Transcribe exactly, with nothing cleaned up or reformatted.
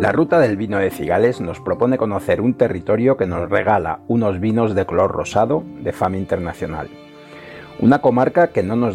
La ruta del vino de Cigales nos propone conocer un territorio que nos regala unos vinos de color rosado de fama internacional. Una comarca que no nos